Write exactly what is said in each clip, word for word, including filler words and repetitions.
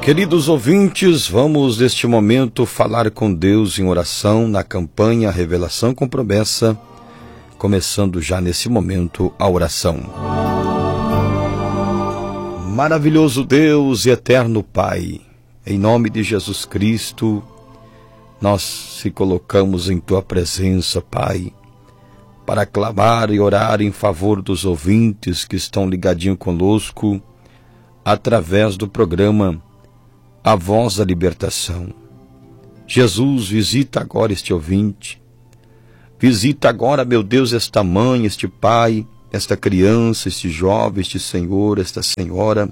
Queridos ouvintes, vamos neste momento falar com Deus em oração na campanha Revelação com Promessa, começando já nesse momento a oração. Maravilhoso Deus e eterno Pai, em nome de Jesus Cristo, nós se colocamos em Tua presença, Pai, para clamar e orar em favor dos ouvintes que estão ligadinhos conosco através do programa A Voz da Libertação. Jesus, visita agora este ouvinte, visita agora, meu Deus, esta mãe, este pai, esta criança, este jovem, este senhor, esta senhora,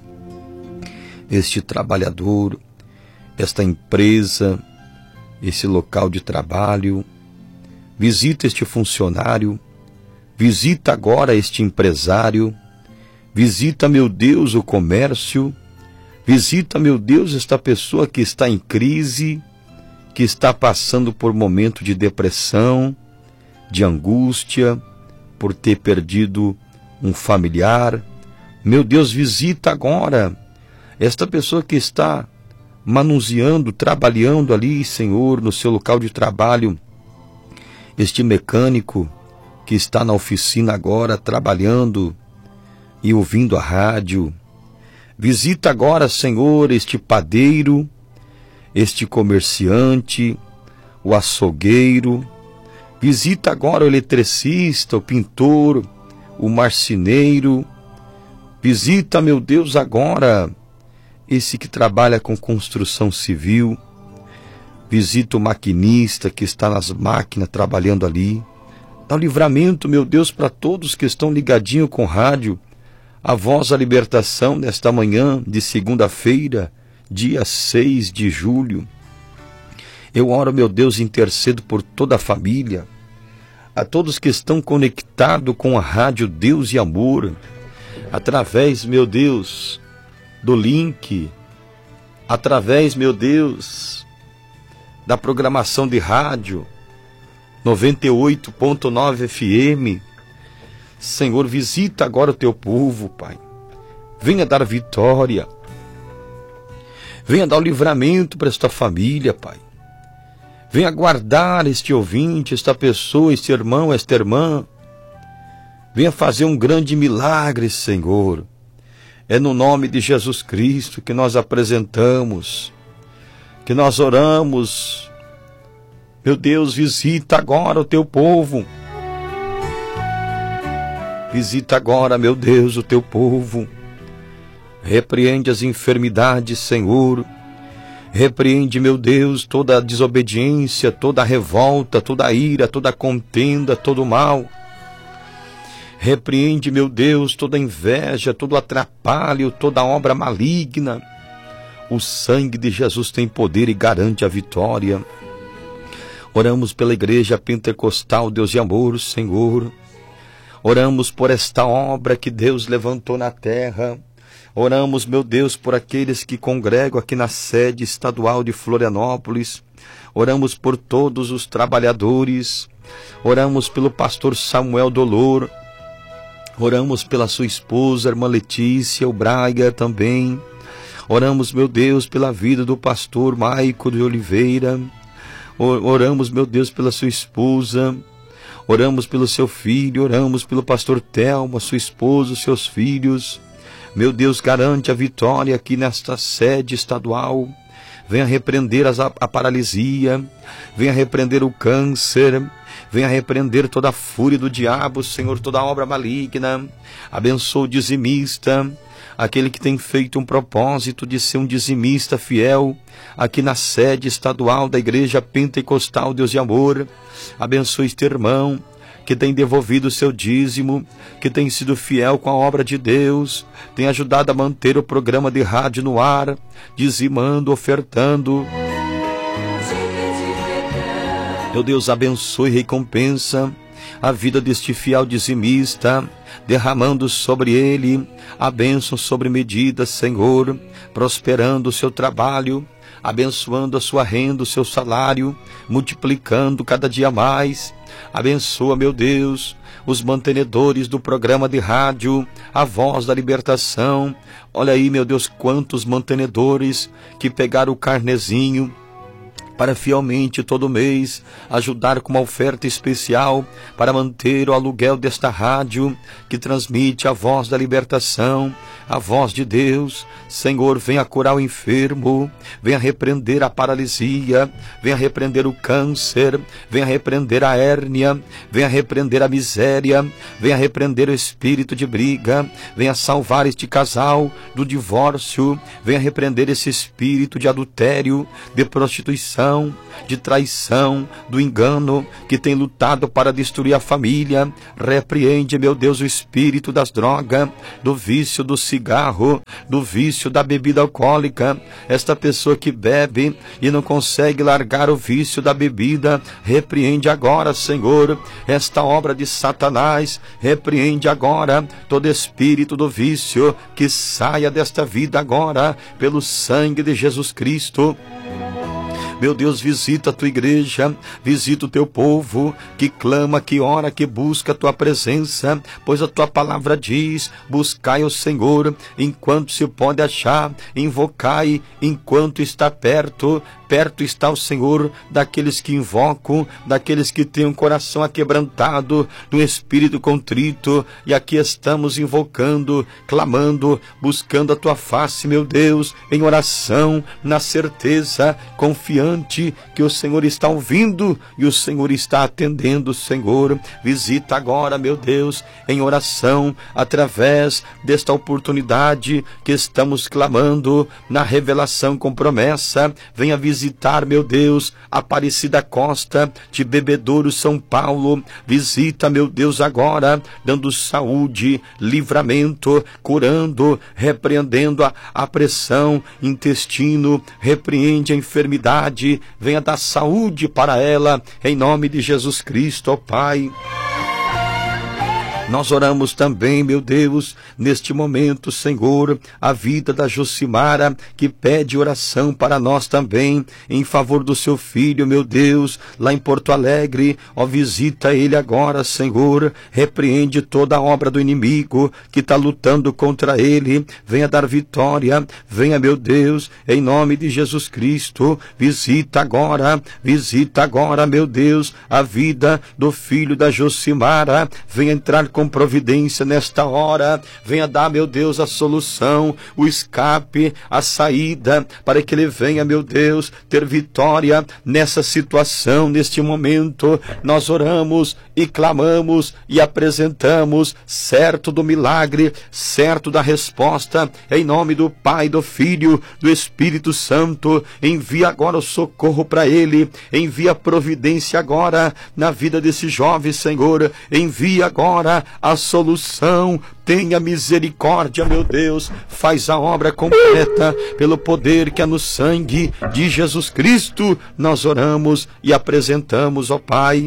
este trabalhador, esta empresa, esse local de trabalho. Visita este funcionário, visita agora este empresário, visita, meu Deus, o comércio. Visita, meu Deus, esta pessoa que está em crise, que está passando por momento de depressão, de angústia, por ter perdido um familiar. Meu Deus, visita agora esta pessoa que está manuseando, trabalhando ali, Senhor, no seu local de trabalho. Este mecânico que está na oficina agora, trabalhando e ouvindo a rádio. Visita agora, Senhor, este padeiro, este comerciante, o açougueiro. Visita agora o eletricista, o pintor, o marceneiro. Visita, meu Deus, agora esse que trabalha com construção civil. Visita o maquinista que está nas máquinas trabalhando ali. Dá o livramento, meu Deus, para todos que estão ligadinhos com rádio. A Voz da Libertação nesta manhã de segunda-feira, dia seis de julho. Eu oro, meu Deus, intercedo por toda a família, a todos que estão conectados com a rádio Deus e Amor, através, meu Deus, do link, através, meu Deus, da programação de rádio noventa e oito ponto nove F M. Senhor, visita agora o teu povo, Pai. Venha dar vitória. Venha dar o livramento para esta família, Pai. Venha guardar este ouvinte, esta pessoa, este irmão, esta irmã. Venha fazer um grande milagre, Senhor. É no nome de Jesus Cristo que nós apresentamos, que nós oramos. Meu Deus, visita agora o teu povo. Visita agora, meu Deus, o teu povo. Repreende as enfermidades, Senhor. Repreende, meu Deus, toda a desobediência, toda a revolta, toda a ira, toda a contenda, todo o mal. Repreende, meu Deus, toda a inveja, todo o atrapalho, toda a obra maligna. O sangue de Jesus tem poder e garante a vitória. Oramos pela Igreja Pentecostal, Deus de Amor, Senhor. Oramos por esta obra que Deus levantou na terra. Oramos, meu Deus, por aqueles que congregam aqui na sede estadual de Florianópolis. Oramos por todos os trabalhadores. Oramos pelo pastor Samuel Dolor. Oramos pela sua esposa, a irmã Letícia, o Braga também. Oramos, meu Deus, pela vida do pastor Maico de Oliveira. Oramos, meu Deus, pela sua esposa. Oramos pelo seu filho, oramos pelo pastor Telmo, a sua esposa, os seus filhos. Meu Deus, garante a vitória aqui nesta sede estadual. Venha repreender as, a paralisia, venha repreender o câncer, venha repreender toda a fúria do diabo, Senhor, toda a obra maligna. Abençoa o dizimista, aquele que tem feito um propósito de ser um dizimista fiel aqui na sede estadual da Igreja Pentecostal Deus de Amor. Abençoe este irmão que tem devolvido o seu dízimo, que tem sido fiel com a obra de Deus, tem ajudado a manter o programa de rádio no ar, dizimando, ofertando. Meu Deus, abençoe e recompensa a vida deste fiel dizimista, derramando sobre ele a bênção sobre medida, Senhor, prosperando o seu trabalho, abençoando a sua renda, o seu salário, multiplicando cada dia mais. Abençoa, meu Deus, os mantenedores do programa de rádio, a Voz da Libertação. Olha aí, meu Deus, quantos mantenedores que pegaram o carnezinho para fielmente todo mês ajudar com uma oferta especial para manter o aluguel desta rádio que transmite a Voz da Libertação, a voz de Deus. Senhor, venha curar o enfermo, venha repreender a paralisia, venha repreender o câncer, venha repreender a hérnia, venha repreender a miséria, venha repreender o espírito de briga, venha salvar este casal do divórcio, venha repreender esse espírito de adultério, de prostituição, de traição, do engano, que tem lutado para destruir a família. Repreende, meu Deus, o espírito das drogas, do vício do cigarro, do vício da bebida alcoólica. Esta pessoa que bebe e não consegue largar o vício da bebida, repreende agora, Senhor, esta obra de Satanás. Repreende agora todo espírito do vício, que saia desta vida agora, pelo sangue de Jesus Cristo. Meu Deus, visita a tua igreja, visita o teu povo, que clama, que ora, que busca a tua presença, pois a tua palavra diz: buscai o Senhor enquanto se pode achar, invocai enquanto está perto. Perto está o Senhor daqueles que invocam, daqueles que têm um coração aquebrantado, um espírito contrito. E aqui estamos invocando, clamando, buscando a tua face, meu Deus, em oração, na certeza, confiante que o Senhor está ouvindo e o Senhor está atendendo. Senhor, visita agora, meu Deus, em oração, através desta oportunidade que estamos clamando, na revelação com promessa. Venha visitar Visitar, meu Deus, Aparecida Costa, de Bebedouro, São Paulo. Visita, meu Deus, agora, dando saúde, livramento, curando, repreendendo a, a pressão, intestino, repreende a enfermidade. Venha dar saúde para ela, em nome de Jesus Cristo, ó Pai. Nós oramos também, meu Deus, neste momento, Senhor, a vida da Josimara, que pede oração para nós também, em favor do seu filho, meu Deus, lá em Porto Alegre. Ó, visita ele agora, Senhor, repreende toda a obra do inimigo que está lutando contra ele. Venha dar vitória, venha, meu Deus, em nome de Jesus Cristo. Visita agora, visita agora, meu Deus, a vida do filho da Josimara. Venha entrar com providência nesta hora. Venha dar, meu Deus, a solução, o escape, a saída, para que ele venha, meu Deus, ter vitória nessa situação, neste momento. Nós oramos e clamamos e apresentamos, certo do milagre, certo da resposta, em nome do Pai, do Filho, do Espírito Santo. Envia agora o socorro para ele, envia a providência agora na vida desse jovem, Senhor. Envia agora a solução. Tenha misericórdia, meu Deus, faz a obra completa pelo poder que há no sangue de Jesus Cristo. Nós oramos e apresentamos, ó Pai.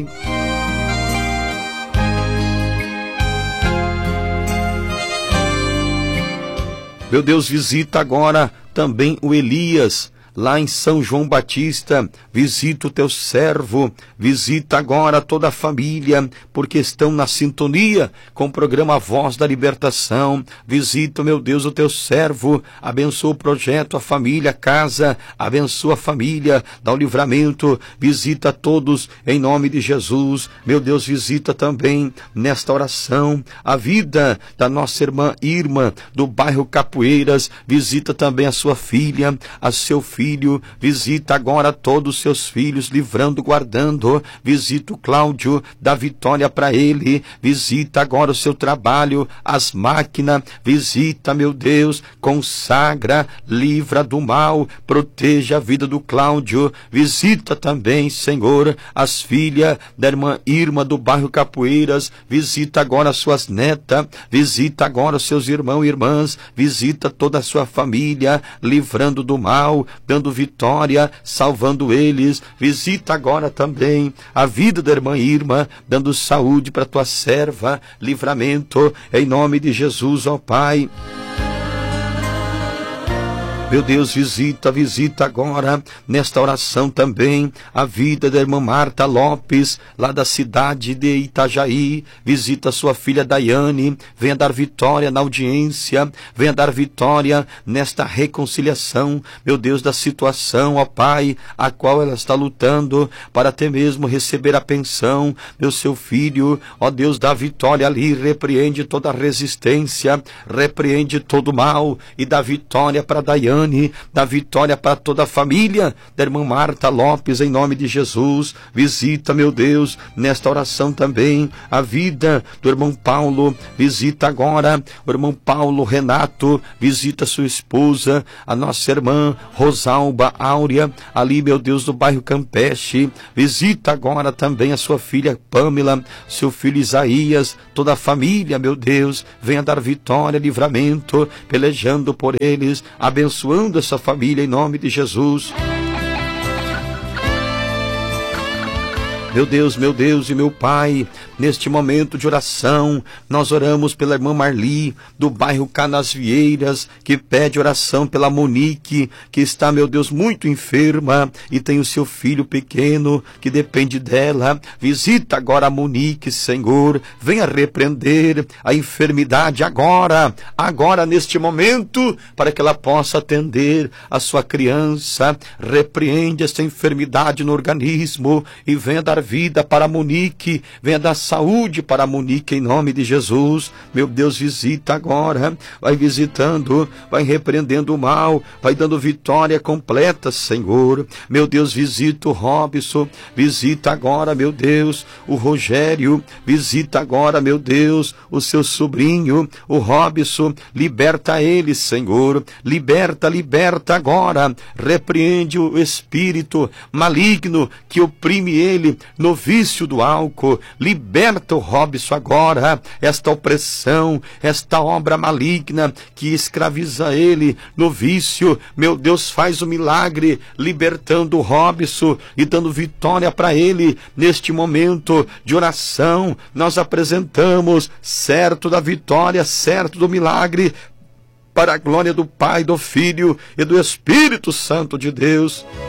Meu Deus, visita agora também o Elias, lá em São João Batista. Visita o teu servo, visita agora toda a família, porque estão na sintonia com o programa Voz da Libertação. Visita, meu Deus, o teu servo, abençoa o projeto, a família, a casa, abençoa a família, dá o livramento. Visita todos em nome de Jesus. Meu Deus, visita também nesta oração a vida da nossa irmã Irma, do bairro Capoeiras. Visita também a sua filha, a seu filho. Filho, visita agora todos os seus filhos, livrando, guardando. Visita o Cláudio, dá vitória para ele. Visita agora o seu trabalho, as máquinas. Visita, meu Deus, consagra, livra do mal, proteja a vida do Cláudio. Visita também, Senhor, as filhas da irmã Irma do bairro Capoeiras. Visita agora as suas netas. Visita agora os seus irmãos e irmãs. Visita toda a sua família, livrando do mal, dando vitória, salvando eles. Visita agora também a vida da irmã Irma, dando saúde para tua serva, livramento, em nome de Jesus, ó Pai. Meu Deus, visita, visita agora, nesta oração também, a vida da irmã Marta Lopes, lá da cidade de Itajaí. Visita sua filha Daiane, venha dar vitória na audiência, venha dar vitória nesta reconciliação, meu Deus, da situação, ó Pai, a qual ela está lutando para até mesmo receber a pensão. Meu seu filho, ó Deus, dá vitória ali, repreende toda a resistência, repreende todo o mal e dá vitória para Daiane, dá vitória para toda a família da irmã Marta Lopes, em nome de Jesus. Visita, meu Deus, nesta oração também, a vida do irmão Paulo. Visita agora o irmão Paulo Renato, visita sua esposa, a nossa irmã Rosalba Áurea, ali, meu Deus, do bairro Campeche. Visita agora também a sua filha Pâmela, seu filho Isaías, toda a família, meu Deus, venha dar vitória, livramento, pelejando por eles, abençoando essa família em nome de Jesus. Meu Deus, meu Deus e meu Pai, neste momento de oração, nós oramos pela irmã Marli, do bairro Canasvieiras, que pede oração pela Monique, que está, meu Deus, muito enferma e tem o seu filho pequeno que depende dela. Visita agora a Monique, Senhor, venha repreender a enfermidade agora, agora neste momento, para que ela possa atender a sua criança. Repreende essa enfermidade no organismo e venha dar vida para a Monique, venha dar saúde para a Monique em nome de Jesus. Meu Deus, visita agora, vai visitando, vai repreendendo o mal, vai dando vitória completa, Senhor. Meu Deus, visita o Robson, visita agora, meu Deus, o Rogério, visita agora, meu Deus, o seu sobrinho, o Robson, liberta ele, Senhor, liberta, liberta agora, repreende o espírito maligno que oprime ele no vício do álcool. Liberta o Robson agora, esta opressão, esta obra maligna que escraviza ele no vício. Meu Deus, faz o milagre, libertando o Robson e dando vitória para ele. Neste momento de oração, nós apresentamos, certo da vitória, certo do milagre, para a glória do Pai, do Filho e do Espírito Santo de Deus.